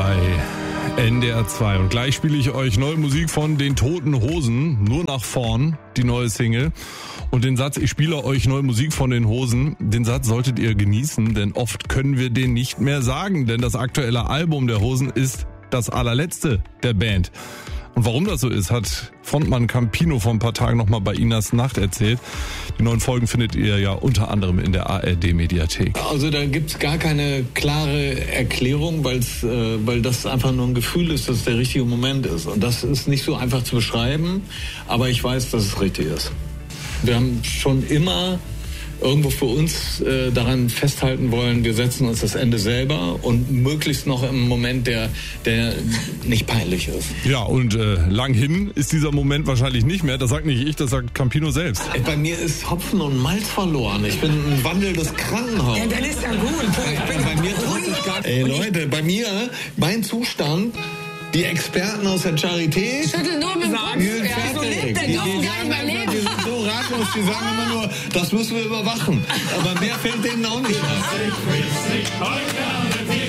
bei NDR 2. Und gleich spiele ich euch neue Musik von den Toten Hosen, nur nach vorn, die neue Single. Und den Satz, ich spiele euch neue Musik von den Hosen, den Satz solltet ihr genießen, denn oft können wir den nicht mehr sagen, denn das aktuelle Album der Hosen ist das allerletzte der Band. Und warum das so ist, hat Frontmann Campino vor ein paar Tagen nochmal bei Inas Nacht erzählt. Die neuen Folgen findet ihr ja unter anderem in der ARD-Mediathek. Also da gibt's gar keine klare Erklärung, weil das einfach nur ein Gefühl ist, dass es der richtige Moment ist. Und das ist nicht so einfach zu beschreiben, aber ich weiß, dass es richtig ist. Wir haben schon immer irgendwo für uns daran festhalten wollen, wir setzen uns das Ende selber und möglichst noch im Moment, der nicht peinlich ist. Ja, und lang hin ist dieser Moment wahrscheinlich nicht mehr. Das sagt nicht ich, das sagt Campino selbst. Bei mir ist Hopfen und Malz verloren. Ich bin ein wandelndes Krankenhaus. Ja, dann ist ja gut. Bei mir traut sich gar nicht. Ey Leute, bei mir, mein Zustand, die Experten aus der Charité schütteln nur mit dem Kopf. Die sind fertig. Die sind so ratlos, die sagen immer nur, das müssen wir überwachen. Aber mehr fällt denen auch nicht ein.